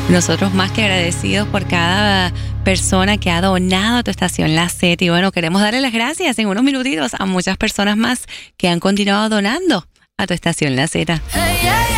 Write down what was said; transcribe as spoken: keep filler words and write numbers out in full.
Nosotros más que agradecidos por cada persona que ha donado a tu estación La Z. Y bueno, queremos darle las gracias en unos minutitos a muchas personas más que han continuado donando a tu estación La Z.